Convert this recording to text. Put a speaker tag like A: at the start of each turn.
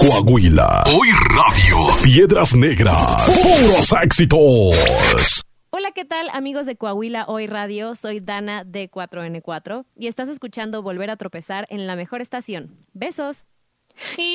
A: Coahuila. Hoy Radio. Piedras Negras. Puros éxitos.
B: Hola, ¿qué tal, amigos de Coahuila Hoy Radio? Soy Dana de 4N4 y estás escuchando Volver a Tropezar en la mejor estación. ¡Besos!